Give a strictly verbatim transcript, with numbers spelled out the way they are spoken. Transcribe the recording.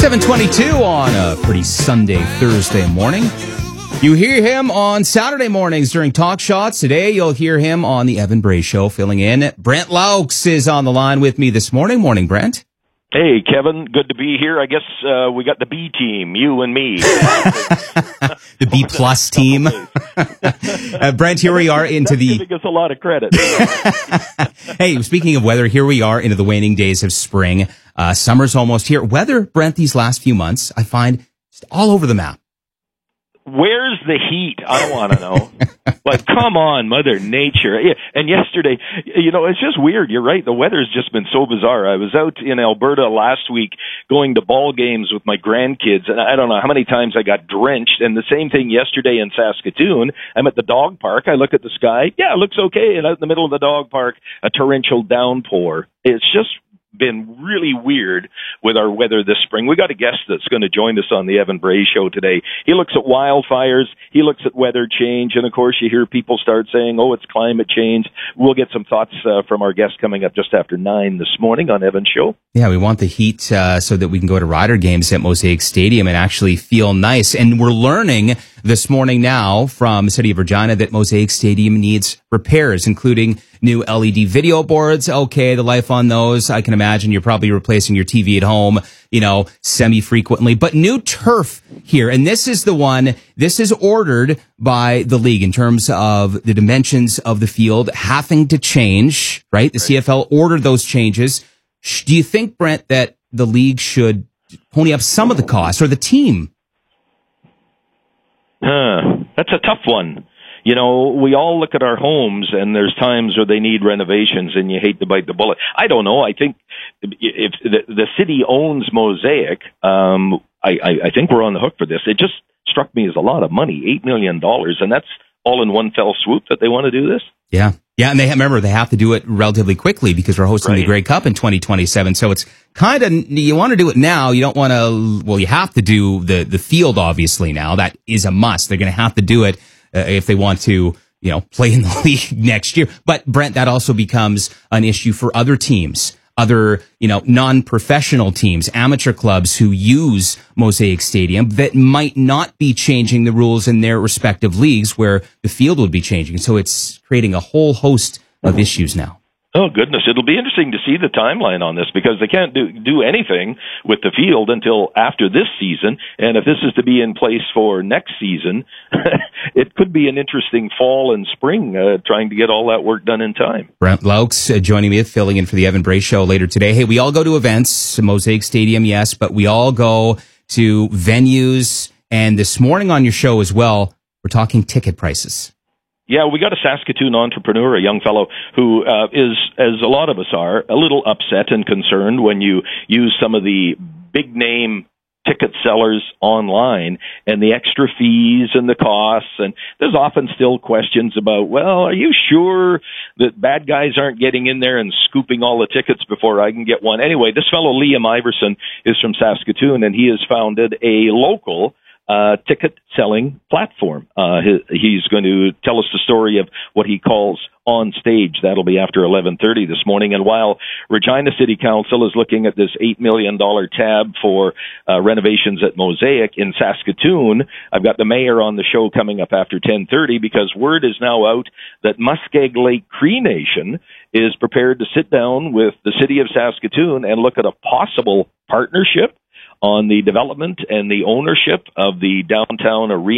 seven twenty-two on a pretty Sunday, Thursday morning. You hear him on Saturday mornings during Talk Shots. Today, you'll hear him on the Evan Bray Show filling in. Brent Laux is on the line with me this morning. Morning, Brent. Hey, Kevin. Good to be here. I guess uh, we got the B team, you and me. The B plus team. uh, Brent, here we are into That's the... giving us a lot of credit. Hey, speaking of weather, here we are into the waning days of spring. Uh, summer's almost here. Weather, Brent, these last few months, I find just all over the map. Where's the heat? I want to know. Like, come on, Mother Nature. Yeah, and yesterday, you know, it's just weird. You're right. The weather's just been so bizarre. I was out in Alberta last week going to ball games with my grandkids, and I don't know how many times I got drenched. And the same thing yesterday in Saskatoon. I'm at the dog park. I look at the sky. Yeah, it looks okay. And out in the middle of the dog park, a torrential downpour. It's just been really weird with our weather this spring. We got a guest that's going to join us on the Evan Bray Show today. He looks at wildfires, he looks at weather change, and of course you hear people start saying, oh, it's climate change. We'll get some thoughts uh, from our guest coming up just after nine this morning on Evan's Show. Yeah, we want the heat uh, so that we can go to Rider games at Mosaic Stadium and actually feel nice. And we're learning this morning now from the City of Regina that Mosaic Stadium needs repairs, including new L E D video boards. Okay, the life on those, I can imagine you're probably replacing your T V at home, you know, semi-frequently. But new turf here, and this is the one, this is ordered by the league in terms of the dimensions of the field having to change, right? The right. C F L ordered those changes. Do you think, Brent, that the league should pony up some of the costs, or the team? Huh, that's a tough one. You know, we all look at our homes, and there's times where they need renovations, and you hate to bite the bullet. I don't know. I think if the, the city owns Mosaic, um, I, I, I think we're on the hook for this. It just struck me as a lot of money, eight million dollars, and that's all in one fell swoop that they want to do this? Yeah. Yeah, and they remember they have to do it relatively quickly because we're hosting right. the Grey Cup in twenty twenty-seven. So it's kind of, you want to do it now. You don't want to, well, you have to do the, the field, obviously, now. That is a must. They're going to have to do it uh, if they want to, you know, play in the league next year. But, Brent, that also becomes an issue for other teams, other, you know, non-professional teams, amateur clubs who use Mosaic Stadium that might not be changing the rules in their respective leagues where the field would be changing. So it's creating a whole host of issues now. Oh, goodness. It'll be interesting to see the timeline on this because they can't do, do anything with the field until after this season. And if this is to be in place for next season, it could be an interesting fall and spring uh, trying to get all that work done in time. Brent Laux uh, joining me, filling in for the Evan Bray Show later today. Hey, we all go to events, Mosaic Stadium, yes, but we all go to venues. And this morning on your show as well, we're talking ticket prices. Yeah, we got a Saskatoon entrepreneur, a young fellow who uh, is, as a lot of us are, a little upset and concerned when you use some of the big name ticket sellers online and the extra fees and the costs. And there's often still questions about, well, are you sure that bad guys aren't getting in there and scooping all the tickets before I can get one? Anyway, this fellow, Liam Iverson, is from Saskatoon, and he has founded a local Uh, ticket selling platform. Uh, he, he's going to tell us the story of what he calls On Stage. That'll be after eleven thirty this morning. And while Regina City Council is looking at this eight million dollars tab for uh, renovations at Mosaic in Saskatoon, I've got the mayor on the show coming up after ten thirty because word is now out that Muskeg Lake Cree Nation is prepared to sit down with the city of Saskatoon and look at a possible partnership on the development and the ownership of the downtown arena.